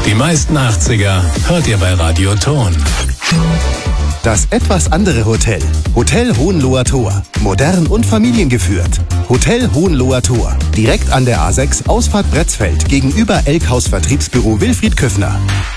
Die meisten 80er hört ihr bei Radio Ton. Das etwas andere Hotel. Hotel Hohenloher Tor. Modern und familiengeführt. Hotel Hohenloher Tor. Direkt an der A6, Ausfahrt Bretzfeld, gegenüber Elkhaus Vertriebsbüro Wilfried Köffner.